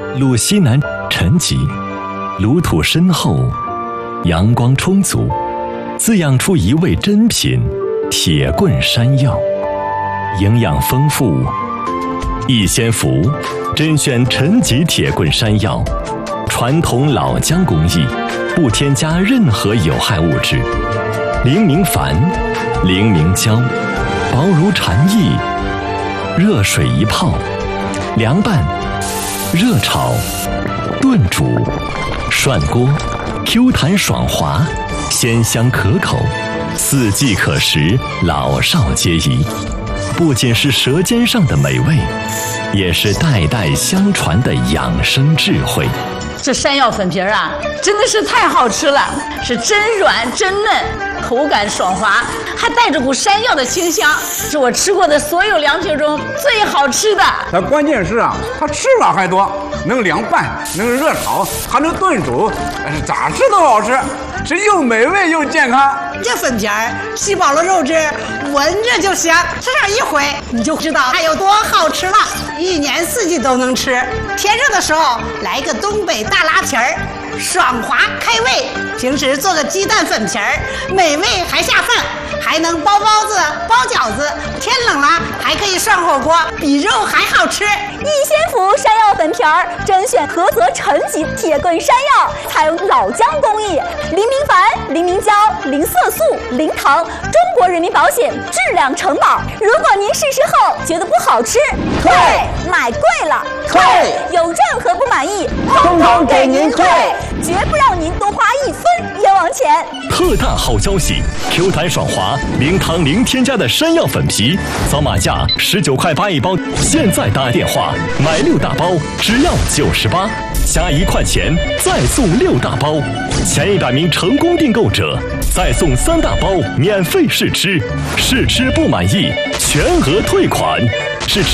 路西南沉积，炉土深厚，阳光充足，滋养出一味珍品——铁棍山药，营养丰富。逸仙福甄选陈级铁棍山药，传统老姜工艺，不添加任何有害物质，零明矾，零明胶，薄如蝉翼。热水一泡，凉拌、热炒、炖煮、涮锅， Q 弹爽滑，鲜香可口，四季可食，老少皆宜。不仅是舌尖上的美味，也是代代相传的养生智慧。 这山药粉皮啊，真的是太好吃了，是真软真嫩，口感爽滑，还带着股山药的清香，是我吃过的所有凉皮中最好吃的。 它关键是啊，它吃法还多，能凉拌，能热炒，还能炖煮，咋吃都好吃，是又美味又健康。 这粉皮儿吸饱了肉汁，闻着就香，吃上一回你就知道它有多好吃了。一年四季都能吃，天热的时候来个东北大拉皮儿，爽滑开胃。平时做个鸡蛋粉皮儿，美味还下饭，还能包包子、包饺子。天冷了还可以涮火锅，比肉还好吃。 逸仙福山药粉皮儿甄选菏泽陈级铁棍山药，采用老姜工艺，零明矾、零明胶、零色素、零糖，中国人民保险质量承保。如果您试试后觉得不好吃，退；买贵了，退；有任何不满意，通通给您退，绝不让您多花一分冤枉钱。 特大好消息 ！Q 弹爽滑、零糖零添加的山药粉皮，扫码价19块8一包，现在打电话买6大包，只要98，加1块钱再送6大包，前100名成功订购者再送3大包免费试吃，试吃不满意全额退款。试吃